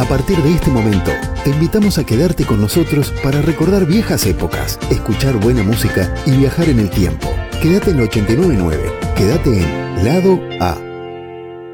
partir de este momento, te invitamos a quedarte con nosotros para recordar viejas épocas, escuchar buena música y viajar en el tiempo. Quédate en 89.9. Quédate en Lado A.